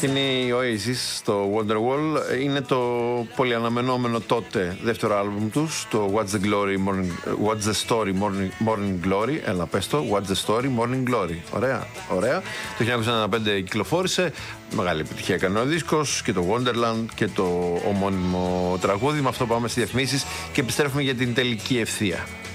Είναι η Oasis στο Wonderwall. Είναι το πολυαναμενόμενο τότε δεύτερο άλμπουμ τους, το What's the Story Morning Glory. Έλα πες το, What's the Story Morning Glory. Ωραία, ωραία. Το 1995 κυκλοφόρησε. Μεγάλη επιτυχία έκανε ο δίσκος και το Wonderland και το ομώνυμο τραγούδι. Με αυτό πάμε στις διαφημίσεις και επιστρέφουμε για την τελική ευθεία.